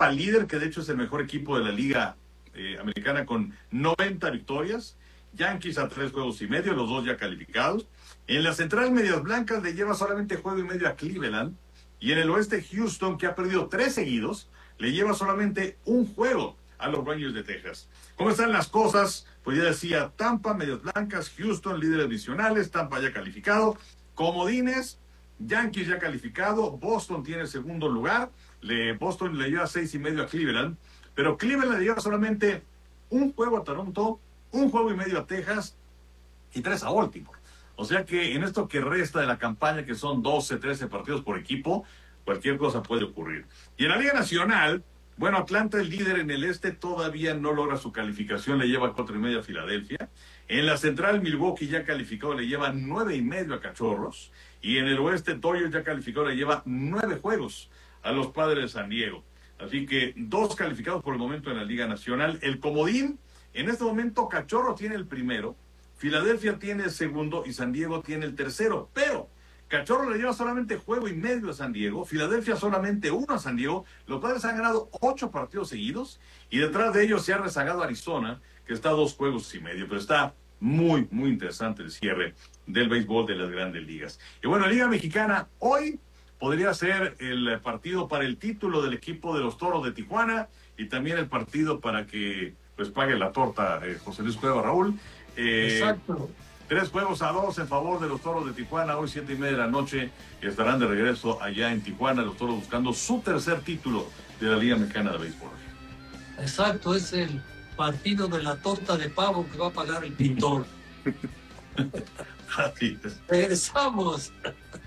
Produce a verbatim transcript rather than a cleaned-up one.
Tampa líder, que de hecho es el mejor equipo de la liga eh, americana con noventa victorias. Yankees a tres juegos y medio, los dos ya calificados. En la central, Medias Blancas le lleva solamente juego y medio a Cleveland. Y en el oeste, Houston, que ha perdido tres seguidos, le lleva solamente un juego a los Rangers de Texas. ¿Cómo están las cosas? Pues ya decía, Tampa, Medias Blancas, Houston, líderes divisionales, Tampa ya calificado, comodines, Yankees ya calificado, Boston tiene segundo lugar, le, Boston le lleva seis y medio a Cleveland, pero Cleveland le lleva solamente un juego a Toronto, un juego y medio a Texas y tres a Baltimore. O sea que en esto que resta de la campaña, que son doce, trece partidos por equipo, cualquier cosa puede ocurrir. Y en la Liga Nacional, bueno, Atlanta, el líder en el este, todavía no logra su calificación, le lleva cuatro y medio a Filadelfia. En la central, Milwaukee ya calificado, le lleva nueve y medio a Cachorros. Y en el oeste, Dodgers ya calificado, le lleva nueve juegos a los Padres de San Diego. Así que dos calificados por el momento en la Liga Nacional. El comodín, en este momento, Cachorros tiene el primero, Filadelfia tiene el segundo y San Diego tiene el tercero. Pero Cachorro le lleva solamente juego y medio a San Diego, Filadelfia solamente uno a San Diego. Los Padres han ganado ocho partidos seguidos y detrás de ellos se ha rezagado Arizona, que está a dos juegos y medio. Pero está muy, muy interesante el cierre del béisbol de las grandes ligas. Y bueno, la Liga Mexicana hoy podría ser el partido para el título del equipo de los Toros de Tijuana y también el partido para que pues pague la torta eh, José Luis Cueva, Raúl. Eh, Exacto. Tres juegos a dos en favor de los Toros de Tijuana. Hoy siete y media de la noche estarán de regreso allá en Tijuana, los Toros buscando su tercer título de la Liga Mexicana de Béisbol. Exacto, es el partido de la torta de pavo que va a pagar el pintor. Así es. Regresamos.